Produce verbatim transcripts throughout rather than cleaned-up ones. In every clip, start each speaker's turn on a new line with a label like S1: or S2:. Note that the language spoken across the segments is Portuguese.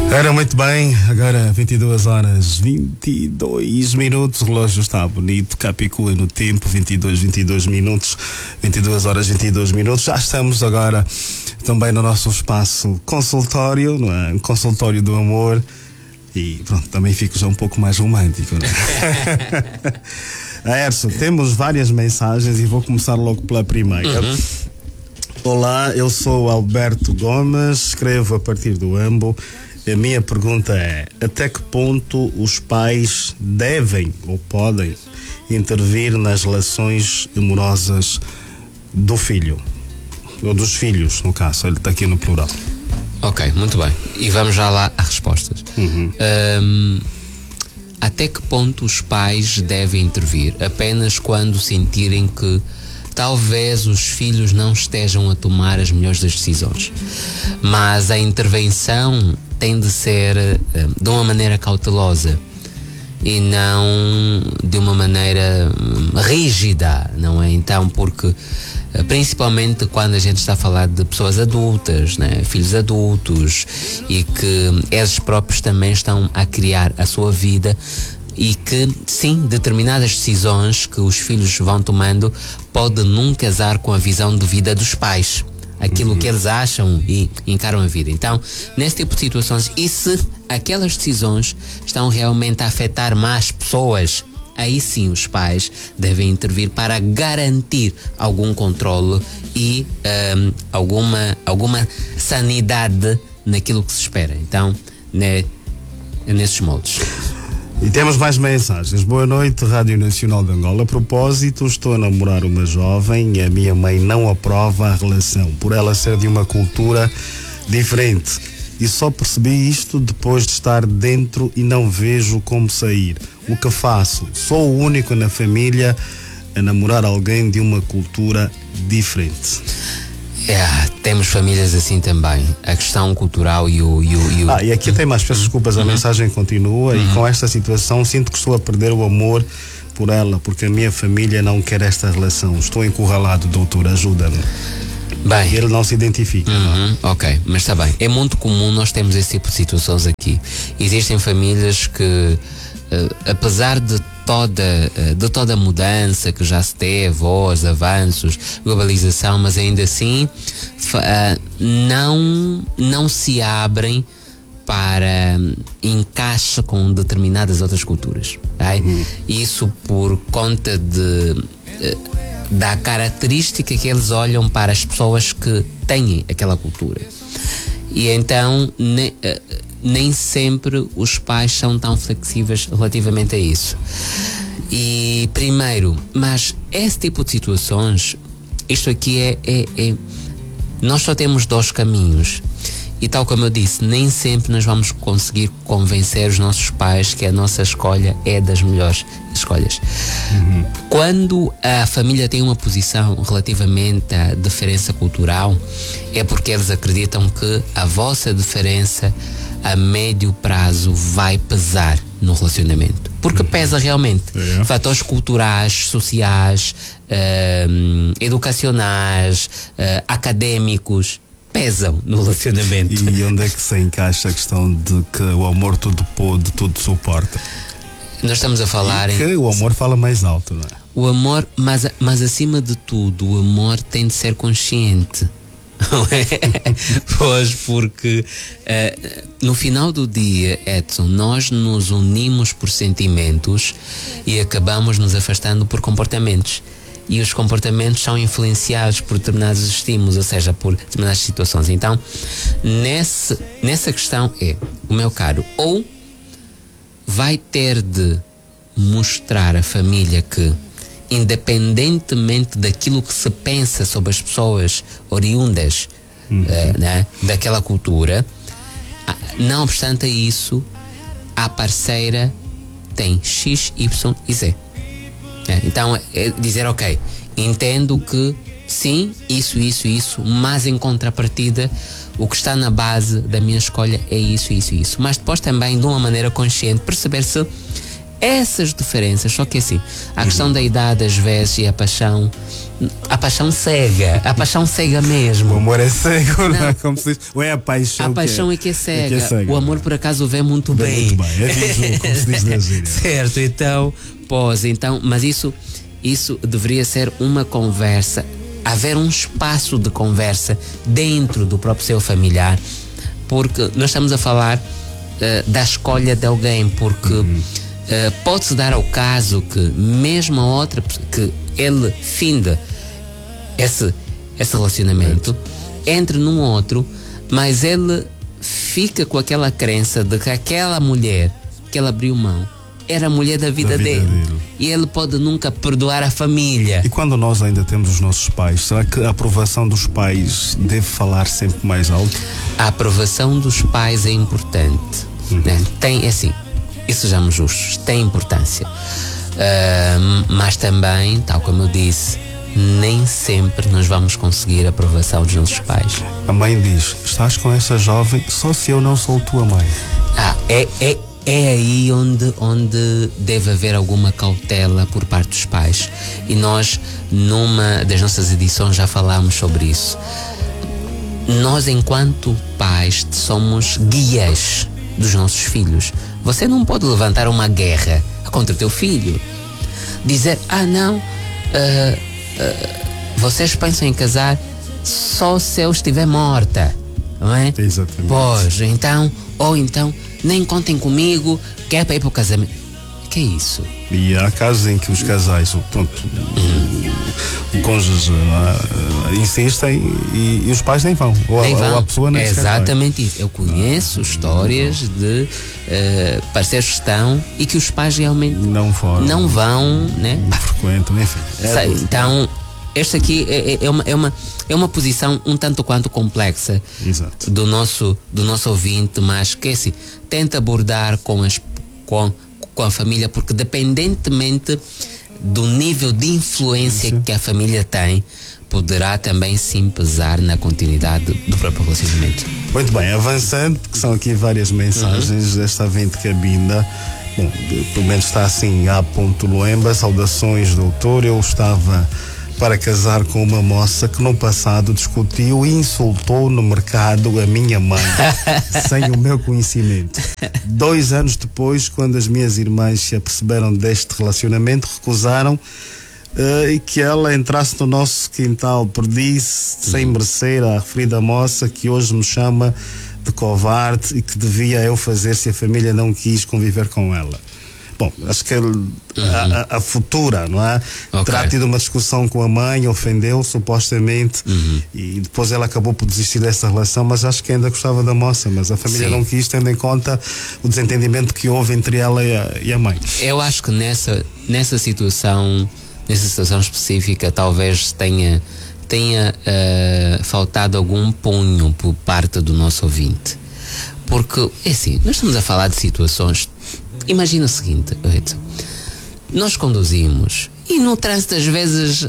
S1: Era muito bem, agora vinte e duas horas vinte e dois minutos, o relógio está bonito, Capicua no tempo, vinte e dois, vinte e dois minutos, vinte e duas horas vinte e dois minutos. Já estamos agora também no nosso espaço consultório, não é? Consultório do amor, e pronto, também fico já um pouco mais romântico, não é? Aerson, temos várias mensagens e vou começar logo pela primeira. Uhum. Olá, eu sou Alberto Gomes, escrevo a partir do Ambo. A minha pergunta é: até que ponto os pais devem ou podem intervir nas relações amorosas do filho? Ou dos filhos, no caso, ele está aqui no plural.
S2: Ok, muito bem. E vamos já lá às respostas.
S1: Uhum.
S2: Um, até que ponto os pais devem intervir? Apenas quando sentirem que talvez os filhos não estejam a tomar as melhores das decisões. Mas a intervenção tem de ser uh, de uma maneira cautelosa e não de uma maneira um, rígida, não é? Então, porque uh, principalmente quando a gente está a falar de pessoas adultas, né? Filhos adultos, e que eles próprios também estão a criar a sua vida, e que, sim, determinadas decisões que os filhos vão tomando podem não casar com a visão de vida dos pais, aquilo uhum. que eles acham e encaram a vida. Então, nesse tipo de situações, e se aquelas decisões estão realmente a afetar mais pessoas, aí sim os pais devem intervir para garantir algum controle e um, alguma, alguma sanidade naquilo que se espera. Então, né, é nesses moldes.
S1: E temos mais mensagens. Boa noite, Rádio Nacional de Angola. A propósito, estou a namorar uma jovem e a minha mãe não aprova a relação, por ela ser de uma cultura diferente. E só percebi isto depois de estar dentro e não vejo como sair. O que faço? Sou o único na família a namorar alguém de uma cultura diferente.
S2: É, temos famílias assim também. A questão cultural e o... E o, e o...
S1: Ah, e aqui tem mais, peço desculpas, a uhum. mensagem continua uhum. e com esta situação sinto que estou a perder o amor por ela, porque a minha família não quer esta relação. Estou encurralado, doutor, ajuda-me.
S2: Bem,
S1: e ele não se identifica.
S2: Uhum, ok, mas está bem. É muito comum nós termos esse tipo de situações aqui. Existem famílias que, uh, apesar de toda, uh, de toda a mudança que já se teve, os avanços, globalização, mas ainda assim uh, não, não se abrem para um, encaixe com determinadas outras culturas. Right? Uhum. Isso por conta de... Uh, da característica que eles olham para as pessoas que têm aquela cultura. E então ne, nem sempre os pais são tão flexíveis relativamente a isso. E primeiro, mas esse tipo de situações, isto aqui é, é, é nós só temos dois caminhos. E tal como eu disse, nem sempre nós vamos conseguir convencer os nossos pais que a nossa escolha é das melhores escolhas. Uhum. Quando a família tem uma posição relativamente à diferença cultural, é porque eles acreditam que a vossa diferença a médio prazo vai pesar no relacionamento. Porque pesa realmente. É. Fatores culturais, sociais, uh, educacionais, uh, académicos pesam no relacionamento.
S1: E onde é que se encaixa a questão de que o amor tudo pode, tudo suporta?
S2: Nós estamos a falar
S1: e que
S2: em...
S1: o amor fala mais alto, não é?
S2: O amor, mas, mas acima de tudo, o amor tem de ser consciente. Pois, porque uh, no final do dia, Edson, nós nos unimos por sentimentos e acabamos nos afastando por comportamentos. E os comportamentos são influenciados por determinados estímulos, ou seja, por determinadas situações. Então, nesse, nessa questão é, o meu caro, ou vai ter de mostrar à família que, independentemente daquilo que se pensa sobre as pessoas oriundas uhum. uh, né, daquela cultura, não obstante isso, a parceira tem X, Y e Z. É, então, é dizer, ok, entendo que sim, isso, isso, isso, mas em contrapartida, o que está na base da minha escolha é isso, isso, isso. Mas depois também, de uma maneira consciente, perceber se essas diferenças, só que assim, a questão da idade às vezes e a paixão A paixão cega, a paixão cega mesmo.
S1: O amor é cego, não, não é como se diz? Ou é a paixão?
S2: A paixão
S1: que
S2: é, é, que é, cega.
S1: é que é cega.
S2: O amor, por acaso, vê muito
S1: vê
S2: bem.
S1: Muito bem, é visto, como se diz na gíria.
S2: Certo, então, pós, então, mas isso, isso deveria ser uma conversa, haver um espaço de conversa dentro do próprio seu familiar, porque nós estamos a falar uh, da escolha de alguém, porque uhum. uh, pode-se dar ao caso que mesmo a outra, que ele finda esse, esse relacionamento, entre num outro, mas ele fica com aquela crença de que aquela mulher que ele abriu mão era a mulher da vida, da vida dele. dele e ele pode nunca perdoar a família.
S1: E quando nós ainda temos os nossos pais, será que a aprovação dos pais deve falar sempre mais alto?
S2: A aprovação dos pais é importante, uhum. né? Tem, assim, e sejamos justos, tem importância, uh, mas também, tal como eu disse, nem sempre nós vamos conseguir a aprovação dos nossos pais.
S1: A mãe diz: estás com essa jovem só se eu não sou tua mãe.
S2: Ah, é, é, é aí onde, onde deve haver alguma cautela por parte dos pais. E nós, numa das nossas edições, já falámos sobre isso. Nós, enquanto pais, somos guias dos nossos filhos. Você não pode levantar uma guerra contra o teu filho. Dizer: ah, não, uh, Uh, vocês pensam em casar só se eu estiver morta, não é?
S1: Exatamente.
S2: Pois, então, ou então, nem contem comigo, que é para ir para o casamento. Que é isso?
S1: E há casos em que os casais, pronto, uhum. o, o cônjuge uh, insistem e, e os pais nem vão. Ou,
S2: nem
S1: a,
S2: vão.
S1: Ou a pessoa nem
S2: é exatamente isso. Eu conheço ah, histórias de uh, parceiros que estão e que os pais realmente
S1: não, foram,
S2: não vão, né?
S1: Não frequentam, enfim. É
S2: Sei, então, esta aqui é, é, uma, é, uma, é uma posição um tanto quanto complexa.
S1: Exato.
S2: do nosso, do nosso ouvinte, mas que assim, tenta abordar com, as, com, com a família, porque dependentemente do nível de influência Sim. que a família tem, poderá também sim pesar na continuidade do próprio relacionamento.
S1: Muito bem, avançando, porque são aqui várias mensagens uhum. desta vinte cabina. Bom, pelo menos está assim: A. Luemba, saudações, doutor. Eu estava para casar com uma moça que no passado discutiu e insultou no mercado a minha mãe sem o meu conhecimento. Dois anos depois, quando as minhas irmãs se aperceberam deste relacionamento, recusaram uh, e que ela entrasse no nosso quintal. Perdi-se sem merecer a referida moça, que hoje me chama de covarde e que devia eu fazer se a família não quis conviver com ela. Bom, acho que ele, uhum. a, a futura, não é? Okay. Terá tido uma discussão com a mãe, ofendeu supostamente, uhum. e depois ela acabou por desistir dessa relação, mas acho que ainda gostava da moça, mas a família Sim. não quis, tendo em conta o desentendimento que houve entre ela e a, e a mãe.
S2: Eu acho que nessa, nessa situação, nessa situação específica, talvez tenha, tenha uh, faltado algum punho por parte do nosso ouvinte. Porque, é assim, nós estamos a falar de situações. Imagina o seguinte, Edson, nós conduzimos e no trânsito às vezes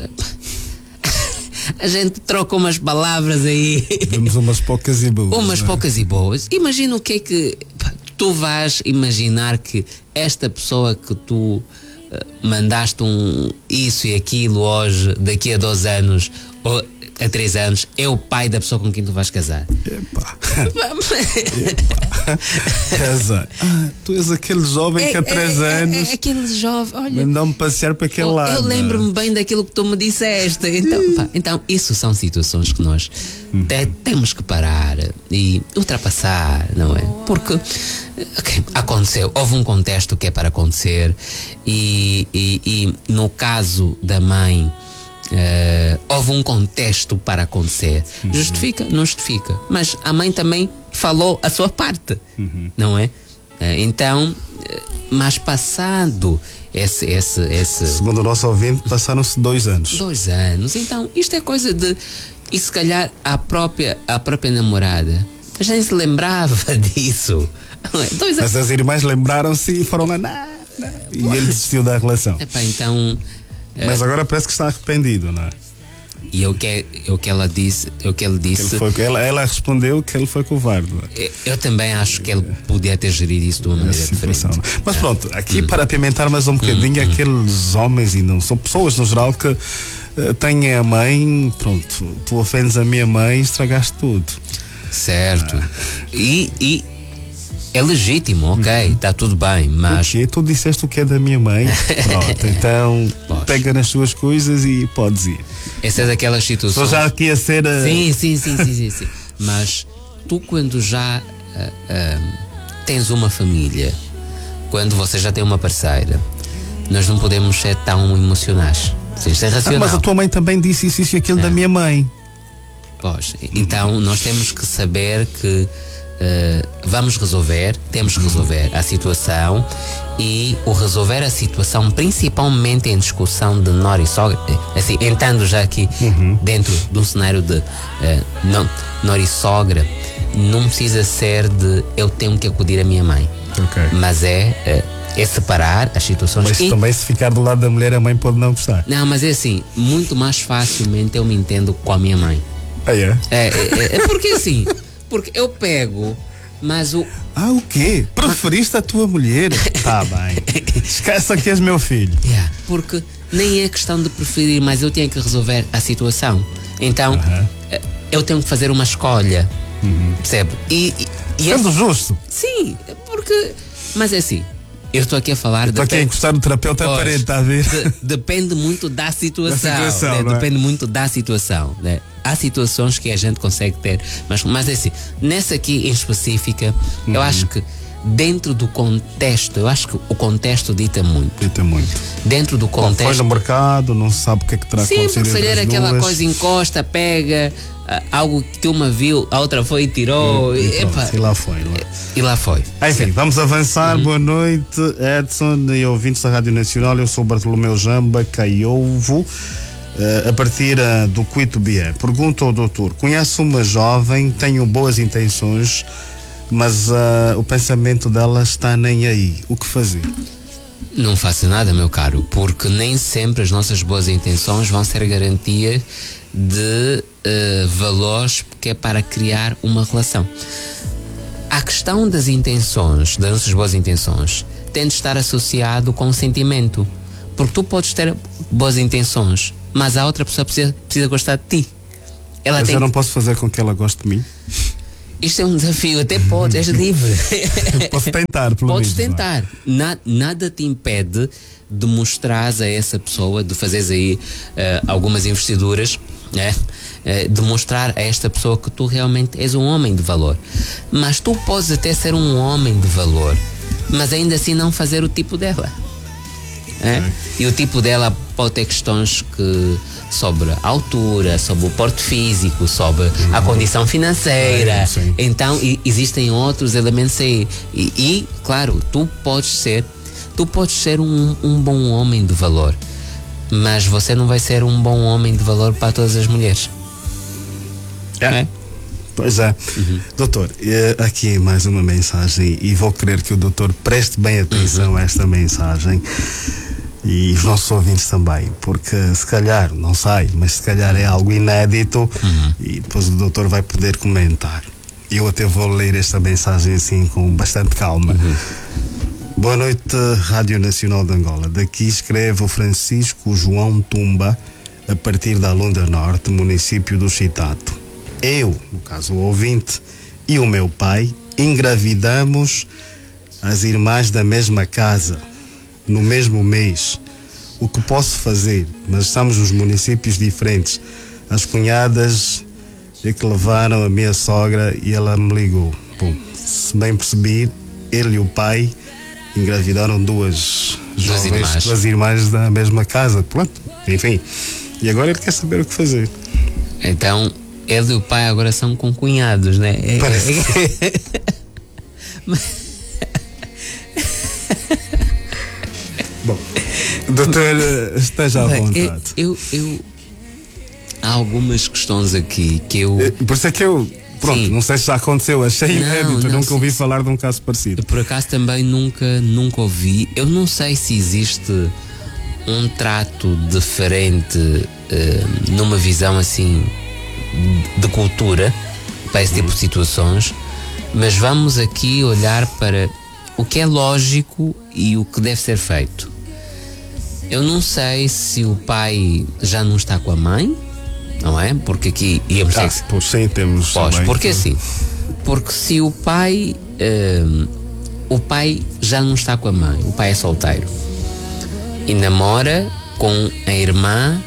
S2: a gente troca umas palavras aí.
S1: Temos umas poucas e boas.
S2: Umas
S1: né?
S2: poucas e boas. Imagina o que é que tu vais imaginar que esta pessoa que tu uh, mandaste um isso e aquilo hoje, daqui a dois anos ou a três anos, é o pai da pessoa com quem tu vais casar.
S1: Epá. Epá. Casar. Ah, tu és aquele jovem é, que há três
S2: é,
S1: anos.
S2: É, é aquele jovem, olha.
S1: Mandou-me passear para aquele
S2: eu,
S1: lado.
S2: Eu lembro-me bem daquilo que tu me disseste. Então, pá, então isso são situações que nós uhum. te, temos que parar e ultrapassar, não é? Porque okay, aconteceu, houve um contexto que é para acontecer e, e, e no caso da mãe, Uh, houve um contexto para acontecer. Uhum. Justifica? Não justifica. Mas a mãe também falou a sua parte, uhum. não é? Uh, então, uh, mas passado esse, esse, esse.
S1: Segundo o nosso ouvinte, passaram-se dois anos.
S2: Dois anos. Então, isto é coisa de. E se calhar a própria, a própria namorada, a gente se lembrava disso. Dois
S1: mas anos. As irmãs lembraram-se e foram lá. Nah, nah, e ele desistiu da relação.
S2: Epá, então.
S1: Mas agora parece que está arrependido, não é?
S2: E o que, o que ela disse, o que ele disse.
S1: Que ele foi, ela, ela respondeu que ele foi covarde.
S2: Eu, eu também acho que ele podia ter gerido isso de uma maneira diferente.
S1: Mas pronto, aqui hum. para apimentar mais um bocadinho, hum, aqueles hum. homens, e não são pessoas no geral, que tem a mãe, pronto, tu ofendes a minha mãe e estragaste tudo.
S2: Certo. Ah. E, e é legítimo, ok, está uhum. tudo bem, mas...
S1: O quê? Tu disseste o que é da minha mãe? Pronto, então Poxa. pega nas tuas coisas e podes ir.
S2: Essa é daquelas situações...
S1: Estou já aqui a ser... A...
S2: Sim, sim, sim, sim, sim, sim. Mas tu quando já uh, uh, tens uma família, quando você já tem uma parceira, nós não podemos ser tão emocionais. Isto é racional.
S1: Ah, mas a tua mãe também disse isso, isso e aquilo é. da minha mãe.
S2: Pois, então nós temos que saber que uh, vamos resolver, temos que resolver a situação, e o resolver a situação, principalmente em discussão de nora e sogra, assim, entrando já aqui uhum. dentro de um cenário de uh, não, nora e sogra, não precisa ser de eu tenho que acudir à minha mãe, okay. mas é, uh, é separar as situações.
S1: Mas
S2: e,
S1: também se ficar do lado da mulher, a mãe pode não gostar.
S2: Não, mas é assim, muito mais facilmente eu me entendo com a minha mãe.
S1: Ah, é?
S2: É, é, é porque assim, porque eu pego, mas o...
S1: Ah, o quê? Preferiste a tua mulher? Tá bem. Esquece que és meu filho.
S2: Yeah, porque nem é questão de preferir, mas eu tenho que resolver a situação. Então, uh-huh. eu tenho que fazer uma escolha. Uhum. Percebe? E, e, e
S1: Sendo
S2: é,
S1: justo.
S2: Sim, porque... Mas é assim, eu estou aqui a falar...
S1: Estou aqui a encostar no terapeuta à parede, está a ver?
S2: De, depende muito da situação.
S1: Da situação,
S2: né?
S1: é?
S2: Depende muito da situação, né? Há situações que a gente consegue ter, mas, mas é assim, nessa aqui em específica, uhum. eu acho que dentro do contexto, eu acho que o contexto dita muito.
S1: Dita muito.
S2: Dentro do contexto.
S1: Foi no mercado, não sabe o que é que terá
S2: Sim,
S1: acontecido.
S2: Sim, porque se aquela duas. coisa encosta, pega, uh, algo que uma viu, a outra foi e tirou.
S1: E,
S2: e,
S1: epa, e lá foi, não é?
S2: E lá foi.
S1: Enfim, certo. Vamos avançar. Uhum. Boa noite, Edson e ouvintes da Rádio Nacional. Eu sou Bartolomeu Jamba Caiovo. Uh, a partir uh, do Cuitubié. Pergunta ao doutor: conhece uma jovem, tenho boas intenções, mas uh, o pensamento dela está nem aí. O que fazer?
S2: Não faça nada, meu caro, porque nem sempre as nossas boas intenções vão ser garantia de uh, valores que é para criar uma relação. A questão das intenções, das nossas boas intenções, tem de estar associado com o sentimento, porque tu podes ter boas intenções, mas a outra pessoa precisa, precisa gostar de ti. Ela
S1: mas
S2: tem...
S1: eu não posso fazer com que ela goste de mim?
S2: Isto é um desafio, até podes, és livre.
S1: Posso tentar, pelo
S2: Podes
S1: menos.
S2: tentar. Na, nada te impede de mostrares a essa pessoa, de fazeres aí uh, algumas investiduras, né? Uh, de mostrar a esta pessoa que tu realmente és um homem de valor. Mas tu podes até ser um homem de valor, mas ainda assim não fazer o tipo dela. É? E o tipo dela pode ter questões que sobre a altura, sobre o porte físico, sobre uhum. a condição financeira. É, então e, existem outros elementos aí. E, e claro, tu podes ser, tu podes ser um, um bom homem de valor, mas você não vai ser um bom homem de valor para todas as mulheres.
S1: É. É? Pois é. Uhum. Doutor, aqui mais uma mensagem e vou querer que o doutor preste bem atenção uhum. a esta mensagem. E os nossos ouvintes também, porque se calhar, não sei, mas se calhar é algo inédito uhum. e depois o doutor vai poder comentar. Eu até vou ler esta mensagem assim com bastante calma. Uhum. Boa noite, Rádio Nacional de Angola. Daqui escreve o Francisco João Tumba, a partir da Lunda Norte, município do Chitato. Eu, no caso o ouvinte, e o meu pai engravidamos as irmãs da mesma casa no mesmo mês. O que posso fazer? Mas estamos nos municípios diferentes. As cunhadas é que levaram a minha sogra e ela me ligou. Bom, se bem percebi, ele e o pai engravidaram duas jovens, duas irmãs. duas irmãs da mesma casa. Pronto, enfim. E agora ele quer saber o que fazer.
S2: Então, ele e o pai agora são concunhados, né?
S1: Parece.
S2: Mas...
S1: Bom, doutor, esteja à vontade.
S2: Eu, eu, eu, há algumas questões aqui que eu...
S1: Por isso é que eu, pronto, Sim. não sei se já aconteceu, achei inédito,
S2: não,
S1: nunca
S2: sim,
S1: ouvi
S2: sim.
S1: falar de um caso parecido.
S2: Por acaso também nunca, nunca ouvi. Eu não sei se existe um trato diferente uh, numa visão assim de cultura para esse tipo de situações, mas vamos aqui olhar para o que é lógico e o que deve ser feito. Eu não sei se o pai já não está com a mãe, não é? Porque aqui íamos
S1: Ah,
S2: ter que...
S1: pois sim, temos
S2: Pois,
S1: também,
S2: porque
S1: então.
S2: assim, porque se o pai, hum, o pai já não está com a mãe, o pai é solteiro e namora com a irmã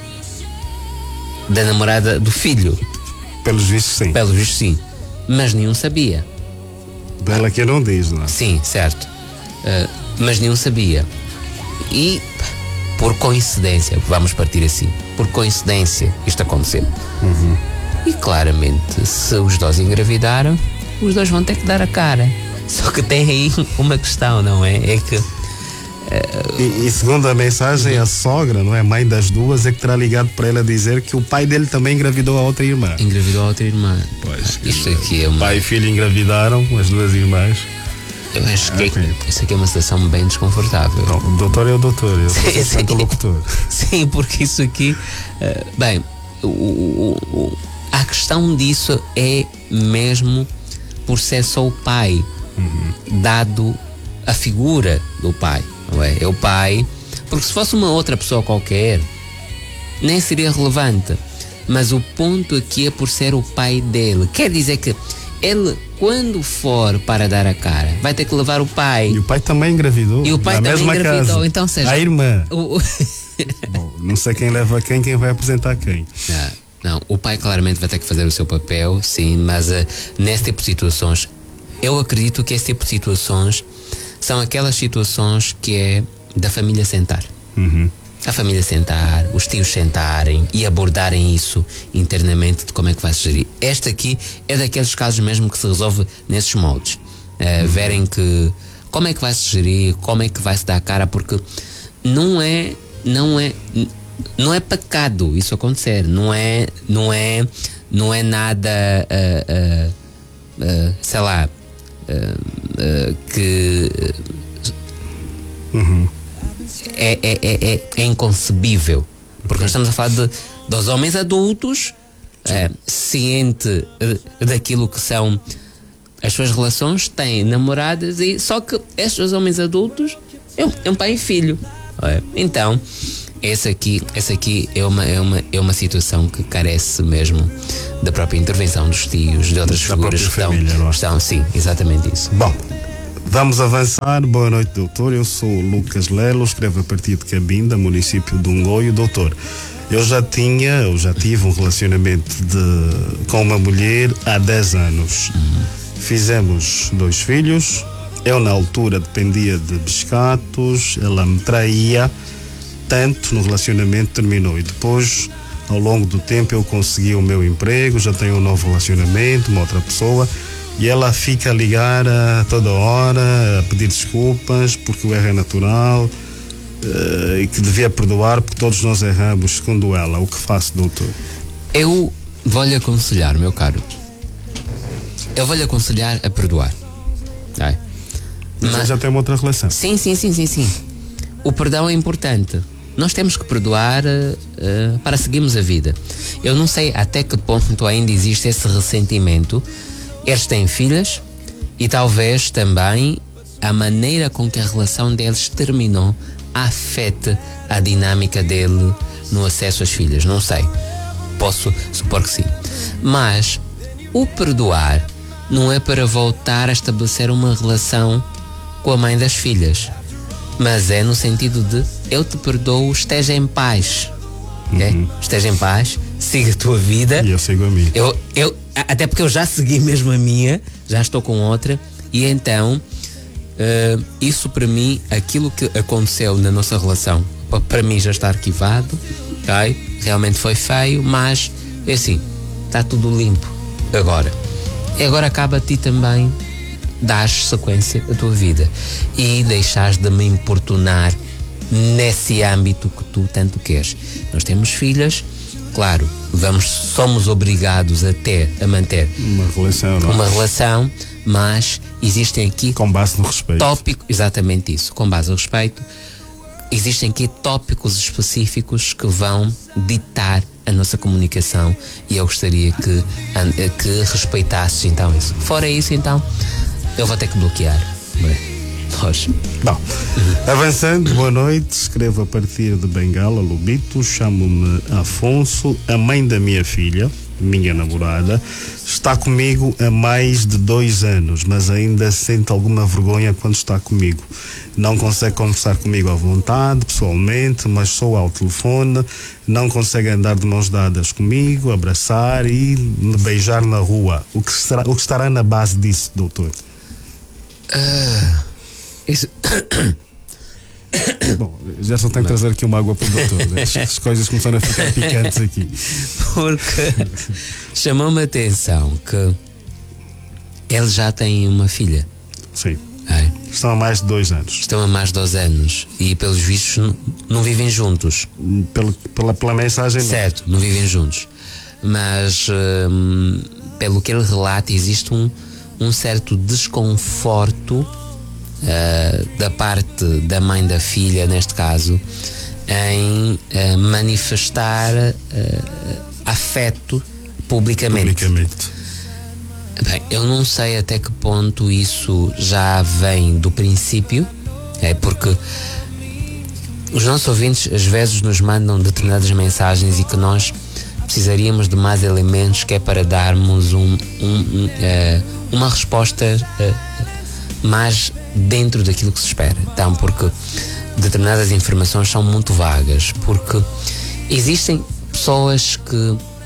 S2: da namorada do filho,
S1: Pelos vistos, sim.
S2: pelo visto sim, mas nenhum sabia.
S1: Dela que não diz, não é?
S2: Sim, certo. Uh, mas nenhum sabia. E por coincidência, vamos partir assim, por coincidência isto aconteceu.
S1: Uhum.
S2: E claramente, se os dois engravidaram, os dois vão ter que dar a cara. Só que tem aí uma questão, não é? É que
S1: E, e segundo a mensagem, a sogra, não é? Mãe das duas, é que terá ligado para ela dizer que o pai dele também engravidou a outra irmã.
S2: engravidou a outra irmã.
S1: Pois,
S2: Isto aqui é uma...
S1: pai e filho engravidaram, as duas irmãs.
S2: Eu acho que
S1: Ok.
S2: é, isso aqui é uma situação bem desconfortável.
S1: Não, o doutor é o doutor, eu sou
S2: Sim,
S1: sempre o
S2: sim.
S1: locutor.
S2: Sim, porque isso aqui, eh, bem, o, o- o- a questão disso é mesmo por ser só o pai, dado a figura do pai, não é? É o pai, porque se fosse uma outra pessoa qualquer, nem seria relevante. Mas o ponto aqui é por ser o pai dele. Quer dizer que ele, quando for para dar a cara, vai ter que levar o pai.
S1: E o pai também engravidou.
S2: E o pai
S1: na
S2: também
S1: mesma
S2: engravidou,
S1: casa.
S2: então seja-
S1: A irmã.
S2: O- o-
S1: Bom, não sei quem leva quem, quem vai apresentar quem.
S2: Ah, não, o pai claramente vai ter que fazer o seu papel, sim, mas uh, nesse tipo de situações, eu acredito que esse tipo de situações são aquelas situações que é da família sentar.
S1: Uhum.
S2: A família sentar, os tios sentarem e abordarem isso internamente de como é que vai se gerir. Este aqui é daqueles casos mesmo que se resolve nesses moldes. Uh, verem que como é que vai se gerir, como é que vai se dar a cara, porque não é, não é, não é pecado isso acontecer, não é, não é, não é nada, uh, uh, uh, sei lá, uh, uh, que
S1: Uhum.
S2: é, é, é, é, é inconcebível, porque nós estamos a falar de dos homens adultos, é, ciente eh, daquilo que são as suas relações, têm namoradas, e só que estes homens adultos é um, é um pai e filho. É. Então, esse aqui, esse aqui é, uma, é, uma, é uma situação que carece mesmo da própria intervenção dos tios, de outras
S1: Da
S2: figuras que
S1: própria
S2: estão,
S1: família, não é?
S2: estão. Sim, exatamente isso.
S1: Bom, vamos avançar. Boa noite, doutor. Eu sou o Lucas Lelo, escrevo a partir de Cabinda, município de Ungoio. Doutor, eu já tinha, eu já tive um relacionamento de, com uma mulher há dez anos. Fizemos dois filhos. Eu, na altura, dependia de pescados, ela me traía. Tanto no relacionamento terminou. E depois, ao longo do tempo, eu consegui o meu emprego, já tenho um novo relacionamento, uma outra pessoa. E ela fica a ligar a toda hora, a pedir desculpas, porque o erro é natural, uh, e que devia perdoar, porque todos nós erramos, segundo ela. O que faço, doutor?
S2: Eu vou-lhe aconselhar, meu caro. Eu vou-lhe aconselhar a perdoar. Ai.
S1: Mas
S2: Mas-
S1: já tem uma outra relação.
S2: Sim, sim, sim, sim, sim. O perdão é importante. Nós temos que perdoar uh, uh, para seguirmos a vida. Eu não sei até que ponto ainda existe esse ressentimento. Eles têm filhas e talvez também a maneira com que a relação deles terminou afete a dinâmica dele no acesso às filhas. Não sei. Posso supor que sim. Mas o perdoar não é para voltar a estabelecer uma relação com a mãe das filhas, mas é no sentido de eu te perdoo, esteja em paz. Ok? Esteja em paz, siga a tua vida.
S1: E eu sigo a mim.
S2: Eu, eu, a- até porque eu já segui mesmo a minha, já estou com outra, e então eh, isso para mim, aquilo que aconteceu na nossa relação, pa- para mim já está arquivado, ok? Realmente foi feio, mas é assim, está tudo limpo agora. E agora acaba a ti também dares sequência à tua vida e deixares de me importunar nesse âmbito que tu tanto queres. Nós temos filhas, claro, vamos, somos obrigados até a manter
S1: Uma relação, não é?
S2: uma relação, mas existem aqui
S1: Com base no respeito.
S2: tópicos, exatamente isso, com base no respeito, existem aqui tópicos específicos que vão ditar a nossa comunicação e eu gostaria que, an- que respeitasses então isso. Fora isso, então, eu vou ter que bloquear. Não é? nós.
S1: Bom, avançando, boa noite, escrevo a partir de Bengala, Lubito, chamo-me Afonso, a mãe da minha filha, minha namorada, está comigo há mais de dois anos, mas ainda sente alguma vergonha quando está comigo. Não consegue conversar comigo à vontade, pessoalmente, mas só ao telefone. Não consegue andar de mãos dadas comigo, abraçar e me beijar na rua. O que, será, o que estará na base disso, doutor?
S2: Uh, isso...
S1: Bom, já só tenho que trazer aqui uma água para o doutor. Né? As, as coisas começaram a ficar picantes aqui.
S2: Porque chamou-me a atenção que ele já tem uma filha.
S1: Sim.
S2: É.
S1: Estão há mais de dois anos.
S2: Estão há mais de dois anos e, pelos vistos, não, não vivem juntos.
S1: Pela, pela, pela mensagem.
S2: Certo, não vivem juntos. Mas, hum, pelo que ele relata, existe um, um certo desconforto uh, da parte da mãe da filha, neste caso, em uh, manifestar uh, afeto publicamente.
S1: Publicamente.
S2: Bem, eu não sei até que ponto isso já vem do princípio, é porque os nossos ouvintes às vezes nos mandam determinadas mensagens e que nós precisaríamos de mais elementos que é para darmos um, um, um, uh, uma resposta uh, mais dentro daquilo que se espera. Então, porque determinadas informações são muito vagas, porque existem pessoas que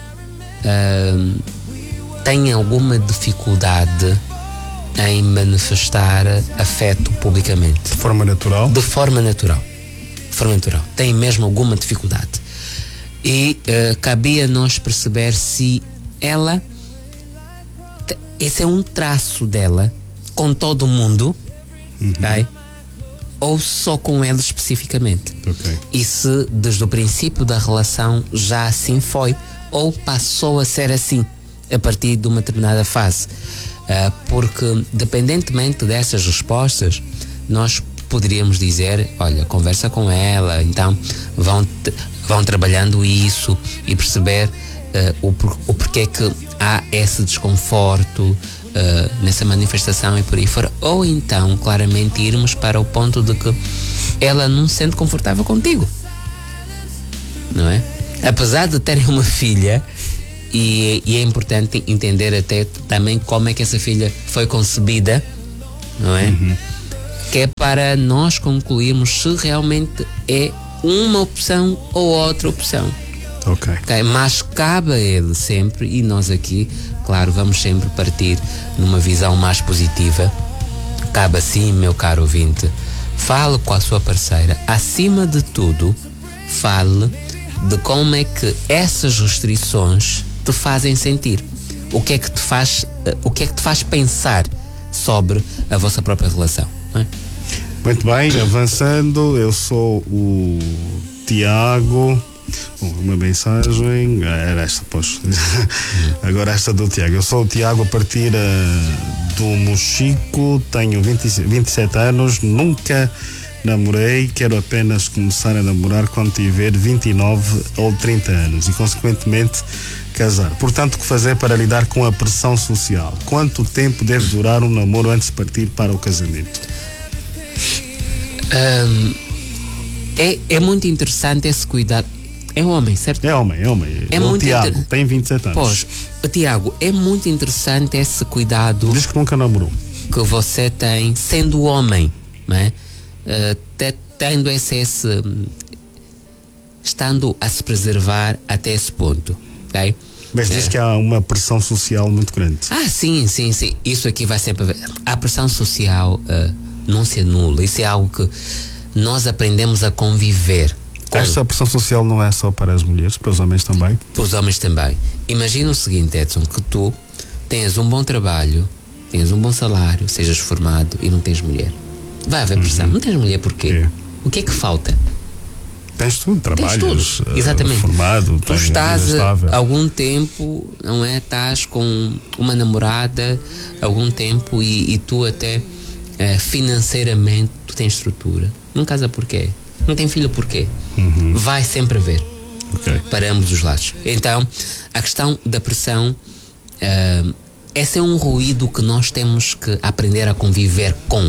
S2: uh, têm alguma dificuldade em manifestar afeto publicamente.
S1: De forma natural?
S2: De forma natural. De forma natural. Têm mesmo alguma dificuldade. E uh, cabia nós perceber se ela, esse é um traço dela com todo mundo, uhum. Okay? Ou só com ela especificamente.
S1: Okay.
S2: E se desde o princípio da relação já assim foi, ou passou a ser assim a partir de uma determinada fase, uh, porque dependentemente dessas respostas nós poderíamos dizer, olha, conversa com ela, então vão, vão trabalhando isso e perceber uh, o, por, o porquê que há esse desconforto uh, nessa manifestação e por aí fora, ou então claramente irmos para o ponto de que ela não se sente confortável contigo, não é? Apesar de terem uma filha. E, e é importante entender até também como é que essa filha foi concebida, não é? Uhum. Que é para nós concluirmos se realmente é uma opção ou outra opção.
S1: Ok.
S2: Okay? Mas cabe a ele sempre, e nós aqui, claro, vamos sempre partir numa visão mais positiva. Cabe assim, meu caro ouvinte, fale com a sua parceira. Acima de tudo, fale de como é que essas restrições te fazem sentir, o que é que te faz, o que é que te faz pensar sobre a vossa própria relação, não é?
S1: Muito bem, avançando, eu sou o Tiago. Bom, uma mensagem, era esta, pois. Agora esta do Tiago. Eu sou o Tiago a partir uh, do Mochico, tenho vinte e sete anos, nunca namorei, quero apenas começar a namorar quando tiver vinte e nove ou trinta anos e, consequentemente, casar. Portanto, o que fazer para lidar com a pressão social? Quanto tempo deve durar um namoro antes de partir para o casamento?
S2: Um, é, é muito interessante esse cuidado. É homem, certo?
S1: É homem, é homem.
S2: É
S1: o
S2: muito
S1: Tiago
S2: inter...
S1: tem vinte e sete anos.
S2: Pois, Tiago, é muito interessante esse cuidado.
S1: Diz que nunca namorou.
S2: Que você tem, sendo homem, não é? Uh, te, tendo esse, esse estando a se preservar até esse ponto, ok?
S1: Mas diz é. que há uma pressão social muito grande.
S2: Ah, sim, sim, sim. Isso aqui vai sempre haver. A pressão social uh, não se anula. Isso é algo que nós aprendemos a conviver. Com...
S1: Esta pressão social não é só para as mulheres, para os homens também?
S2: Para os homens também. Imagina o seguinte, Edson, que tu tens um bom trabalho, tens um bom salário, sejas formado e não tens mulher. Vai haver pressão. Uhum. Não tens mulher porquê? É. O que é que falta?
S1: Tens tudo, trabalhas,
S2: tudo. Exatamente.
S1: Formado,
S2: tu estás há algum tempo, não é? Estás com uma namorada algum tempo e, e tu até é, financeiramente tu tens estrutura. Não casa porquê? Não tem filho porquê? Uhum. Vai sempre haver.
S1: Okay.
S2: Para ambos os lados. Então, a questão da pressão, uh, esse é um ruído que nós temos que aprender a conviver com.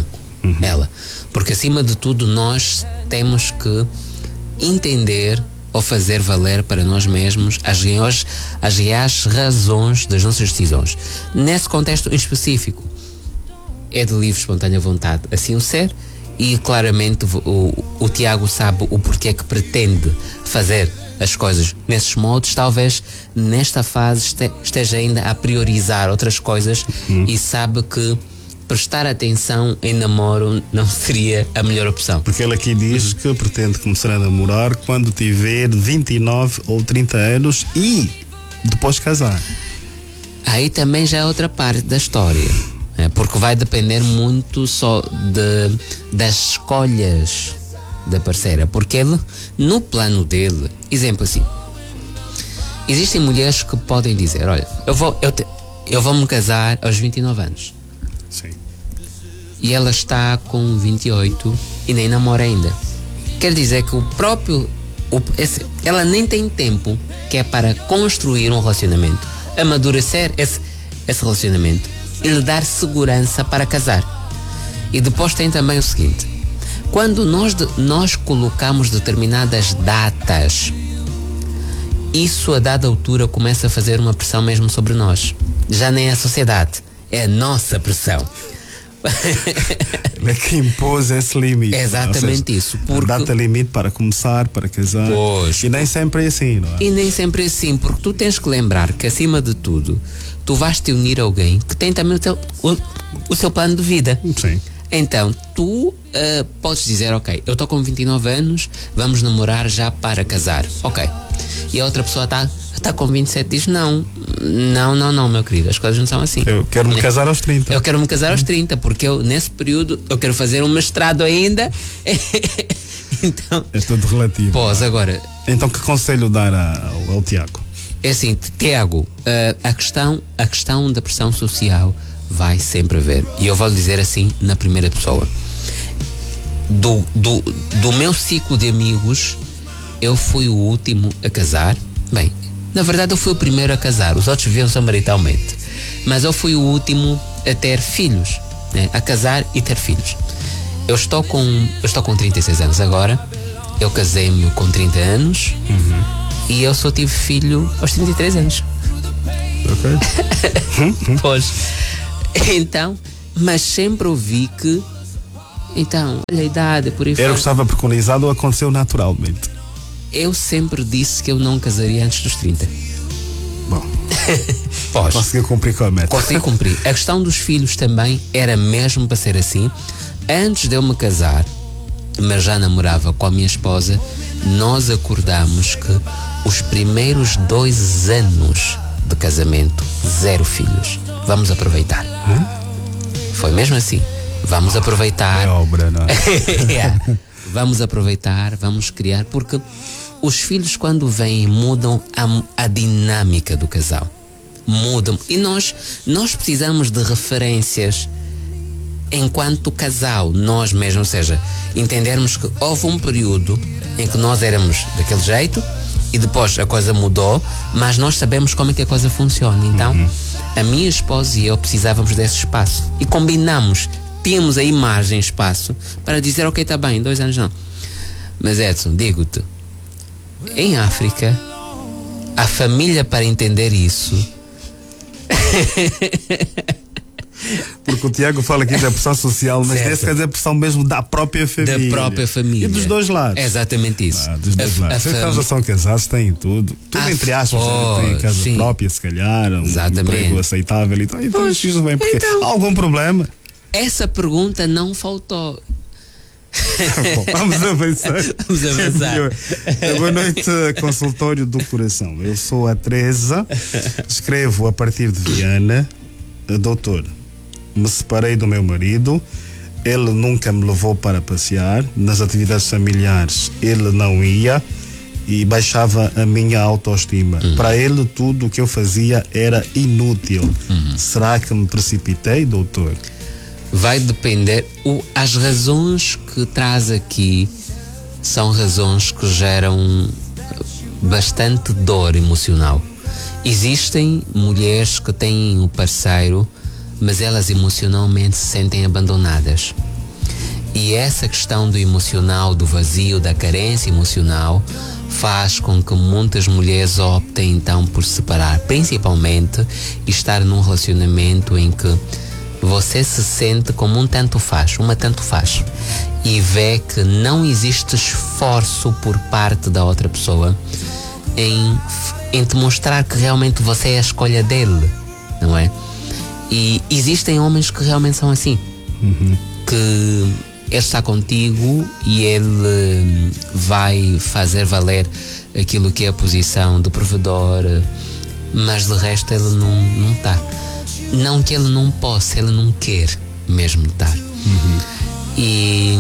S2: uhum. ela. Porque acima de tudo nós temos que entender ou fazer valer para nós mesmos as reais, as reais razões das nossas decisões. Nesse contexto em específico, é de livre, espontânea vontade assim o ser, e claramente o, o Tiago sabe o porquê que pretende fazer as coisas nesses modos. Talvez nesta fase este, esteja ainda a priorizar outras coisas uhum. e sabe que prestar atenção em namoro não seria a melhor opção.
S1: Porque ele aqui diz que pretende começar a namorar quando tiver vinte e nove ou trinta anos e depois casar.
S2: Aí também já é outra parte da história, é, porque vai depender muito só de, das escolhas da parceira, porque ele, no plano dele, exemplo assim, existem mulheres que podem dizer, olha, eu vou, eu, te, eu vou me casar aos vinte e nove anos.
S1: Sim.
S2: E ela está com vinte e oito e nem namora ainda. Quer dizer que o próprio o, esse, ela nem tem tempo que é para construir um relacionamento, amadurecer esse, esse relacionamento e lhe dar segurança para casar. E depois tem também o seguinte: quando nós, de, nós colocamos determinadas datas, isso a dada altura começa a fazer uma pressão mesmo sobre nós. Já nem é a sociedade, é a nossa pressão.
S1: Ele é que impôs esse limite.
S2: É exatamente
S1: seja,
S2: isso. Porque...
S1: data limite para começar, para casar.
S2: Pois.
S1: E nem sempre é assim, não é?
S2: E nem sempre é assim, porque tu tens que lembrar que acima de tudo, tu vais te unir a alguém que tem também o, teu, o, o seu plano de vida.
S1: Sim.
S2: Então, tu uh, podes dizer, ok, eu estou com vinte e nove anos, vamos namorar já para casar. Ok. E a outra pessoa está tá com vinte e sete e diz, não, não, não, não, meu querido, as coisas não são assim.
S1: Eu quero me casar aos trinta.
S2: Eu quero me casar aos trinta, porque eu, nesse período, eu quero fazer um mestrado ainda. Então...
S1: é tudo relativo.
S2: Pós, agora...
S1: Então, que conselho dar ao, ao Tiago?
S2: É assim, Tiago, uh, a, questão, a questão da pressão social vai sempre haver. E eu vou lhe dizer assim, na primeira pessoa. Do, do, do meu ciclo de amigos, eu fui o último a casar. Bem, na verdade eu fui o primeiro a casar, os outros viviam-se maritalmente. Mas eu fui o último a ter filhos, né? A casar e ter filhos. Eu estou com, eu estou com trinta e seis anos agora, eu casei-me com trinta anos uhum. e eu só tive filho aos trinta e três anos.
S1: Ok.
S2: Pois. Então, mas sempre ouvi que, então, olha a idade, por aí
S1: era o que estava preconizado ou aconteceu naturalmente?
S2: Eu sempre disse que eu não casaria antes dos trinta.
S1: Bom,
S2: Pós.
S1: Consegui cumprir com a meta.
S2: Consegui cumprir. A questão dos filhos também era mesmo para ser assim. Antes de eu me casar, mas já namorava com a minha esposa, nós acordámos que os primeiros dois anos de casamento, zero filhos. Vamos aproveitar.
S1: Hum?
S2: Foi mesmo assim. Vamos aproveitar.
S1: É obra, não é?
S2: Yeah. Vamos aproveitar, vamos criar, porque os filhos, quando vêm, mudam a, a dinâmica do casal. Mudam. E nós, nós precisamos de referências enquanto casal, nós mesmos, ou seja, entendermos que houve um período em que nós éramos daquele jeito e depois a coisa mudou, mas nós sabemos como é que a coisa funciona. Então, uhum. a minha esposa e eu precisávamos desse espaço e combinamos. Tínhamos a imagem, espaço, para dizer, ok, está bem, dois anos não. Mas Edson, digo-te, em África, a família para entender isso...
S1: Porque o Tiago fala aqui da pressão social, mas desse quer dizer pressão mesmo da própria família.
S2: Da própria família.
S1: E dos dois lados.
S2: É exatamente isso.
S1: Ah, dos dois a, lados. Se eles já são casados, têm tudo. Tudo a entre aspas. Oh, têm casa sim. própria, se calhar, um exatamente. emprego aceitável. Então, então pois, isso vem porque então, há algum problema?
S2: Essa pergunta não faltou.
S1: Bom, vamos avançar.
S2: Vamos avançar.
S1: Boa noite, consultório do coração. Eu sou a Teresa, escrevo a partir de Viana. Doutor, me separei do meu marido, ele nunca me levou para passear, nas atividades familiares ele não ia e baixava a minha autoestima. Uhum. Para ele tudo o que eu fazia era inútil. Uhum. Será que me precipitei, doutor?
S2: Vai depender. O, as razões que traz aqui são razões que geram bastante dor emocional. Existem mulheres que têm um parceiro, mas elas emocionalmente se sentem abandonadas. E essa questão do emocional, do vazio, da carência emocional, faz com que muitas mulheres optem então por se separar, principalmente estar num relacionamento em que você se sente como um tanto faz, uma tanto faz, e vê que não existe esforço por parte da outra pessoa em, em te mostrar que realmente você é a escolha dele, não é? E existem homens que realmente são assim,
S1: uhum.
S2: que ele está contigo e ele vai fazer valer aquilo que é a posição do provedor, mas de resto ele não, não está. Não que ele não possa, ele não quer mesmo estar.
S1: Uhum.
S2: E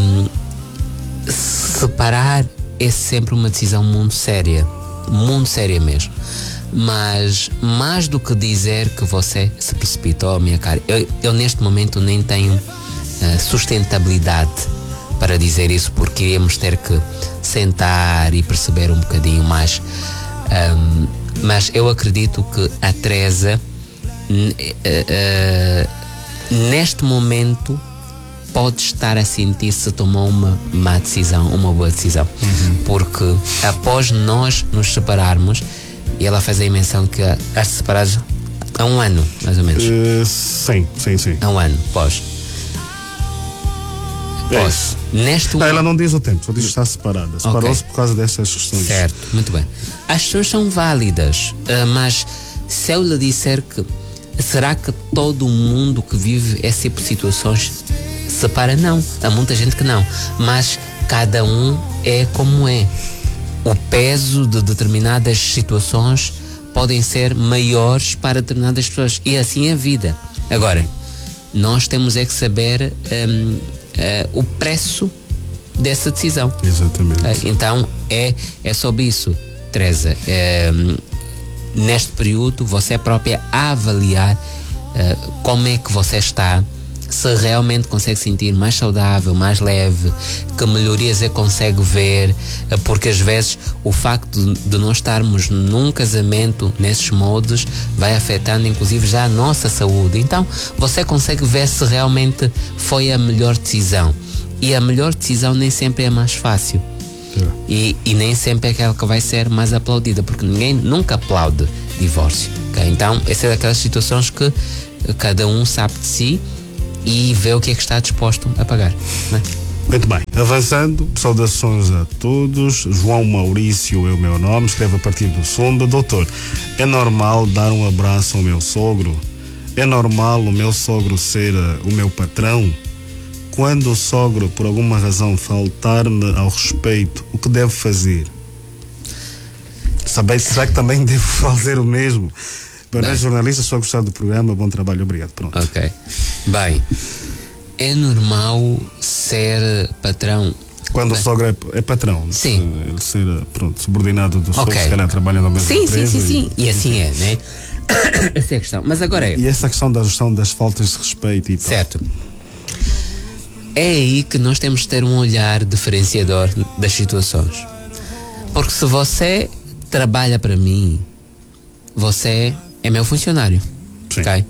S2: separar é sempre uma decisão muito séria, muito séria mesmo. Mas mais do que dizer que você se precipitou, minha cara, eu, eu neste momento nem tenho uh, sustentabilidade para dizer isso, porque iríamos ter que sentar e perceber um bocadinho mais. Um, mas eu acredito que a Teresa n- uh, uh, neste momento pode estar a sentir se tomou uma má decisão, uma boa decisão. Uhum. Porque após nós nos separarmos, e ela faz a menção que as separadas há um ano, mais ou menos.
S1: Uh, sim, sim, sim.
S2: Há um ano, pós. Pós.
S1: É
S2: Neste
S1: não,
S2: um...
S1: ela não diz o tempo, só diz que está separada. Separou-se okay. por causa dessas questões.
S2: Certo, muito bem. As questões são válidas, uh, mas se eu lhe disser que será que todo mundo que vive esse tipo de situações se separa? Não. Há muita gente que não. Mas cada um é como é. O peso de determinadas situações podem ser maiores para determinadas pessoas, e assim é a vida. Agora, nós temos é que saber um, uh, o preço dessa decisão.
S1: Exatamente.
S2: Uh, então é, é sobre isso, Teresa. Um, neste período você própria a avaliar uh, como é que você está, se realmente consegue sentir mais saudável, mais leve, que melhorias é que consegue ver, porque às vezes o facto de não estarmos num casamento nesses modos vai afetando inclusive já a nossa saúde. Então você consegue ver se realmente foi a melhor decisão, e a melhor decisão nem sempre é a mais fácil. É. E, e nem sempre é aquela que vai ser mais aplaudida, porque ninguém nunca aplaude divórcio, okay? Então essa é daquelas situações que cada um sabe de si e vê o que é que está disposto a pagar, não é?
S1: Muito bem, avançando, saudações a todos. João Maurício é o meu nome, escreve a partir do Sonda. Doutor, é normal dar um abraço ao meu sogro? É normal o meu sogro ser uh, o meu patrão? Quando o sogro, por alguma razão, faltar-me ao respeito, o que devo fazer? Saber, será que também devo fazer o mesmo? Para os jornalistas, só gostar do programa, bom trabalho, obrigado. Pronto.
S2: Ok. Bem, é normal ser patrão.
S1: Quando Bem. o sogro é, é patrão.
S2: Sim.
S1: Ele ser, pronto, subordinado do sogro,
S2: okay.
S1: se calhar trabalhando na mesma
S2: sim,
S1: empresa.
S2: Sim, sim, sim. E, e assim é, né? Essa é a questão. Mas agora é.
S1: E essa questão da gestão das faltas de respeito e tal.
S2: Certo. É aí que nós temos de ter um olhar diferenciador das situações. Porque se você trabalha para mim, você é meu funcionário.
S1: Sim.
S2: Ok?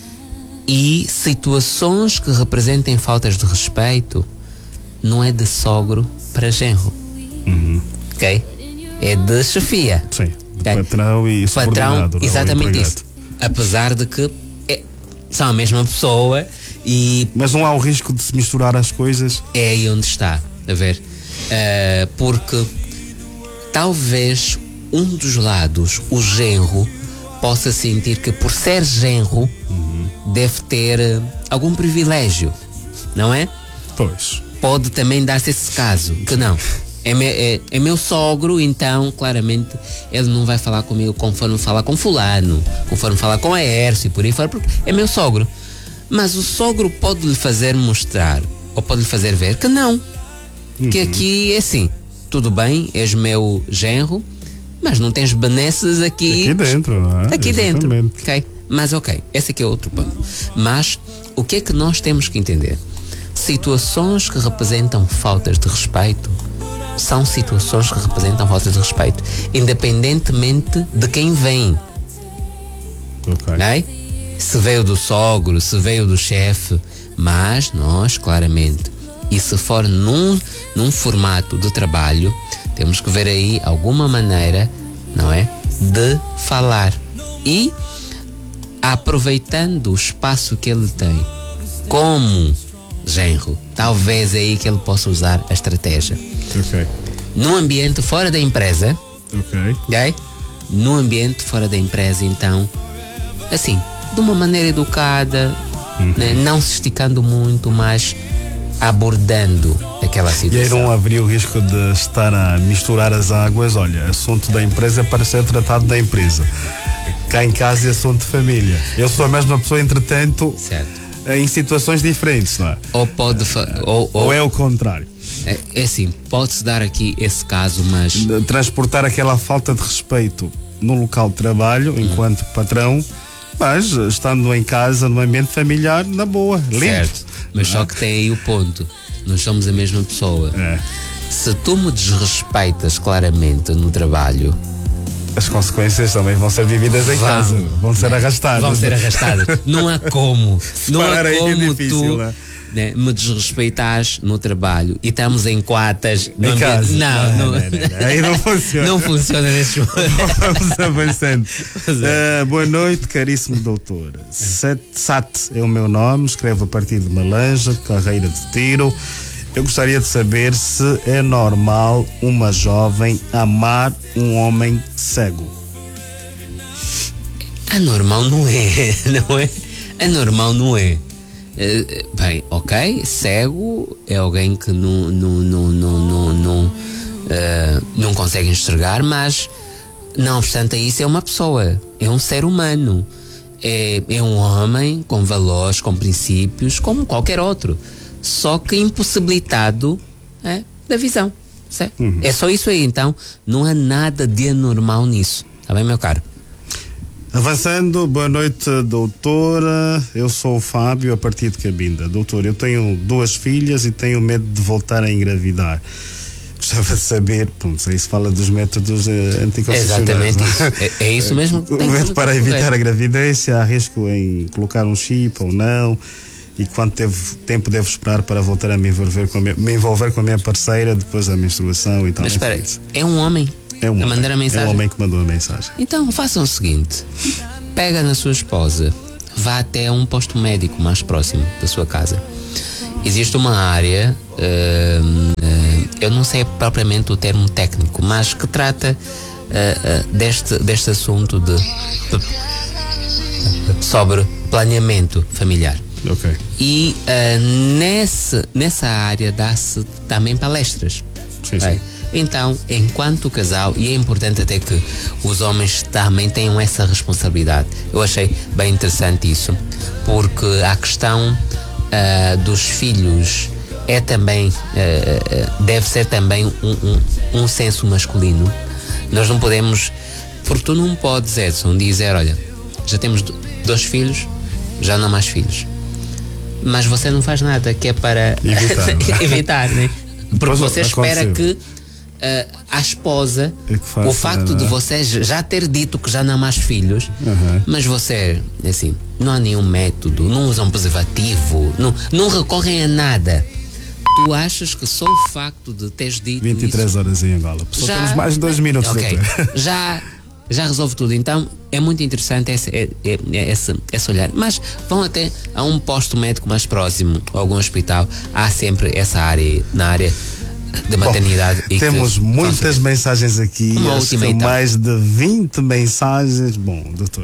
S2: E situações que representem faltas de respeito não é de sogro para genro.
S1: Uhum.
S2: Ok? É de chefia.
S1: Sim.
S2: Okay?
S1: Patrão e subordinado.
S2: Patrão, exatamente isso. Apesar de que é, são a mesma pessoa e...
S1: Mas não há o risco de se misturar as coisas?
S2: É aí onde está, a ver? Uh, porque talvez um dos lados, o genro, possa sentir que por ser genro uhum. deve ter uh, algum privilégio, não é?
S1: Pois.
S2: Pode também dar-se esse caso, que não. É, me, é, é meu sogro, então claramente ele não vai falar comigo conforme falar com fulano, conforme falar com a Hércio e por aí fora, porque é meu sogro. Mas o sogro pode lhe fazer mostrar, ou pode lhe fazer ver que não. Uhum. Que aqui é assim, tudo bem, és meu genro, mas não tens benesses aqui.
S1: Aqui dentro, não é?
S2: Aqui
S1: Exatamente.
S2: dentro, ok? Mas ok, esse aqui é outro ponto. Mas o que é que nós temos que entender? Situações que representam faltas de respeito são situações que representam faltas de respeito, independentemente de quem vem.
S1: Ok.
S2: Okay? Se veio do sogro, se veio do chefe, mas nós claramente E se for num, num formato de trabalho, temos que ver aí alguma maneira, não é, de falar. E aproveitando o espaço que ele tem como genro, talvez é aí que ele possa usar a estratégia.
S1: Ok.
S2: No ambiente fora da empresa,
S1: Ok.
S2: ok? No ambiente fora da empresa, então, assim, de uma maneira educada, uhum. né? Não se esticando muito, mas abordando aquela situação.
S1: E aí não haveria o risco de estar a misturar as águas. Olha, assunto da empresa é para ser tratado da empresa. Cá em casa é assunto de família. Eu sou a mesma pessoa, entretanto,
S2: certo.
S1: Em situações diferentes, não é?
S2: Ou pode ou, ou,
S1: ou é o contrário.
S2: É, é assim, pode-se dar aqui esse caso, mas
S1: de transportar aquela falta de respeito no local de trabalho, hum. enquanto patrão, mas estando em casa, no ambiente familiar, na boa, limpo.
S2: Certo, mas só que tem aí o ponto, nós somos a mesma pessoa.
S1: É.
S2: Se tu me desrespeitas claramente no trabalho,
S1: as consequências também vão ser vividas em
S2: vão,
S1: casa, vão ser arrastadas.
S2: Vão ser arrastadas. Não há como, não há como
S1: é difícil,
S2: tu
S1: né?
S2: Né, me desrespeitas no trabalho e estamos em quatas
S1: em casa.
S2: Não, não, não,
S1: não, não, não. Aí não funciona.
S2: Não funciona nesse jogo.
S1: Vamos avançando. Uh, boa noite, caríssimo doutor. Sat, Sat é o meu nome, escrevo a partir de Malanja, carreira de tiro. Eu gostaria de saber se é normal uma jovem amar um homem cego.
S2: Anormal não é, não é? Anormal não é. Uh, bem, ok, cego é alguém que não, não, não, não, não, não, uh, não consegue enxergar, mas não obstante isso é uma pessoa, é um ser humano, é, é um homem com valores, com princípios, como qualquer outro, só que impossibilitado é, da visão, certo? Uhum. É só isso aí, então não há nada de anormal nisso, tá bem, meu caro?
S1: Avançando, boa noite, doutora. Eu sou o Fábio, a partir de Cabinda. Doutor, eu tenho duas filhas e tenho medo de voltar a engravidar. Gostava de saber, não sei se fala dos métodos eh, anticoncepcionais.
S2: Exatamente isso. É, é isso mesmo.
S1: O método para evitar a gravidez, se há risco em colocar um chip ou não, e quanto devo, tempo devo esperar para voltar a me envolver com a minha, me envolver com a minha parceira depois da menstruação e tal.
S2: Mas espera, é um homem?
S1: É um,
S2: a mandar a mensagem?
S1: É um homem que mandou a mensagem.
S2: Então façam o seguinte: pega na sua esposa, vá até um posto médico mais próximo da sua casa. Existe uma área, uh, uh, eu não sei propriamente o termo técnico, mas que trata uh, uh, deste, deste assunto de, de sobre planeamento familiar.
S1: Ok.
S2: E uh, nesse, nessa área dá-se também palestras.
S1: Sim, sim.
S2: Então, enquanto casal, e é importante até que os homens também tenham essa responsabilidade. Eu achei bem interessante isso, porque a questão uh, dos filhos é também, uh, deve ser também um, um, um senso masculino. Nós não podemos, porque tu não podes, Edson, dizer, olha, já temos dois filhos, já não há mais filhos. Mas você não faz nada que é para
S1: evitar,
S2: evitar, né? Porque
S1: Depois
S2: você espera
S1: aconteceu.
S2: que Uh, a esposa,
S1: é que faça,
S2: o facto de você já ter dito que já não há mais filhos,
S1: uhum.
S2: mas você, assim, não há nenhum método, não usam preservativo, não, não recorrem a nada. Tu achas que só o facto de teres dito
S1: vinte e três
S2: isso,
S1: horas em Angola, só
S2: já,
S1: temos mais de dois minutos.
S2: Ok, já, já resolve tudo. Então é muito interessante esse, é, é, é, esse, esse olhar. Mas vão até a um posto médico mais próximo, ou algum hospital, há sempre essa área, na área de maternidade.
S1: Bom,
S2: e
S1: temos
S2: que,
S1: muitas
S2: então,
S1: mensagens aqui,
S2: uma
S1: acho
S2: última,
S1: que
S2: então.
S1: mais de vinte mensagens. Bom, doutor,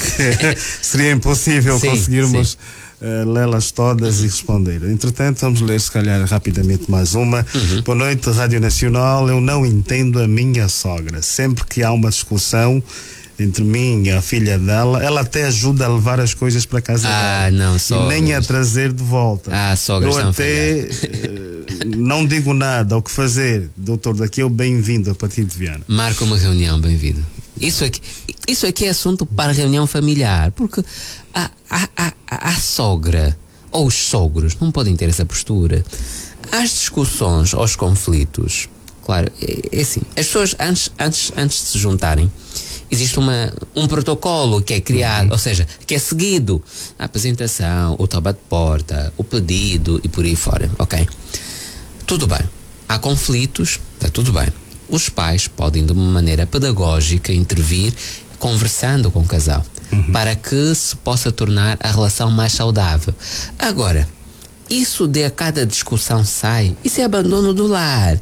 S1: seria impossível
S2: sim,
S1: conseguirmos
S2: sim.
S1: Uh, lê-las todas e responder. Entretanto, vamos ler se calhar rapidamente mais uma.
S2: Uhum.
S1: Boa noite, Rádio Nacional. Eu não entendo a minha sogra. Sempre que há uma discussão entre mim e a filha dela, ela até ajuda a levar as coisas para casa
S2: ah,
S1: dela.
S2: não, sogras.
S1: E nem a trazer de volta.
S2: Ah, sogras
S1: Eu até uh, não digo nada, o que fazer. Doutor, daqui eu bem-vindo a partir de Viana.
S2: Marca uma reunião, bem-vindo. Isso aqui, isso aqui é assunto para reunião familiar, porque a, a, a, a, a sogra ou os sogros não podem ter essa postura. As discussões, os conflitos, claro, é, é assim, as pessoas antes, antes, antes de se juntarem, existe uma, um protocolo que é criado, uhum. ou seja, que é seguido. A apresentação, o toba de porta, o pedido e por aí fora, ok? Tudo bem. Há conflitos, está tudo bem. Os pais podem, de uma maneira pedagógica, intervir conversando com o casal, uhum. para que se possa tornar a relação mais saudável. Agora, isso de a cada discussão sai, isso é abandono do lar.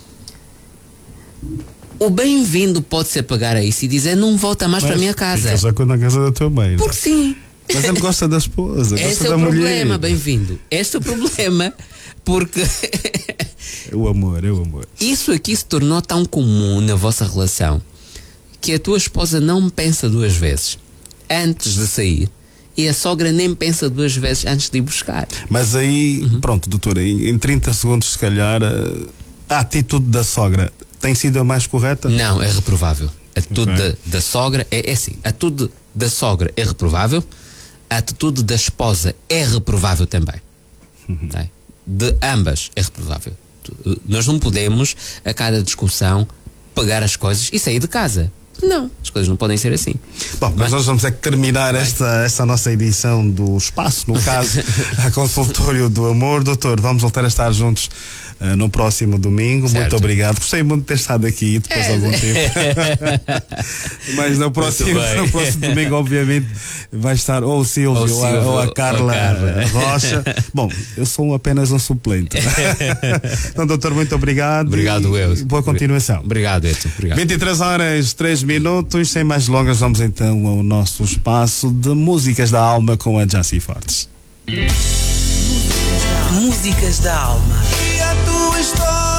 S2: O bem-vindo pode ser pegar a isso e dizer: não volta mais para a minha casa.
S1: Fica só na casa da tua mãe.
S2: Porque sim.
S1: Mas ele gosta da esposa,
S2: Esse
S1: gosta
S2: é
S1: da
S2: o
S1: mulher.
S2: problema, bem-vindo. Este é o problema, porque
S1: é o amor, é o amor.
S2: Isso aqui se tornou tão comum na vossa relação que a tua esposa não pensa duas vezes antes de sair e a sogra nem pensa duas vezes antes de ir buscar.
S1: Mas aí, uhum. pronto, doutora, em trinta segundos, se calhar, a atitude da sogra tem sido a mais correta?
S2: Não, é reprovável. A atitude okay. da, da sogra é, é assim: a atitude da sogra é reprovável, a atitude da esposa é reprovável também. Uhum. Tá? De ambas é reprovável. Nós não podemos, a cada discussão, pegar as coisas e sair de casa. Não, as coisas não podem ser assim.
S1: Bom, mas, mas nós vamos é que terminar esta, esta nossa edição do Espaço, no caso, a Consultório do Amor. Doutor, vamos voltar a estar juntos uh, no próximo domingo. Certo. Muito obrigado. Gostei muito de ter estado aqui depois de é. algum tempo. Mas no próximo, no próximo domingo, obviamente, vai estar ou o Silvio ou, ou, a, ou a Carla, a Carla. Rocha. Bom, eu sou apenas um suplente. Então, doutor, muito obrigado.
S2: Obrigado, eu.
S1: Boa continuação.
S2: Obrigado, Edson. Obrigado.
S1: vinte e três horas, três minutos. Sem mais delongas, vamos então ao nosso espaço de Músicas da Alma com a Jaci Fortes.
S3: Músicas da Alma. E a tua história.